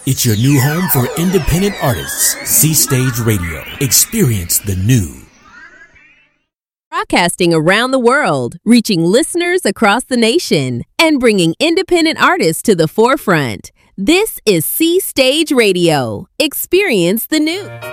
It's your new home for independent artists. C Stage Radio. Experience the new. Broadcasting around the world, reaching listeners across the nation, and bringing independent artists to the forefront. This is C Stage Radio. Experience the new.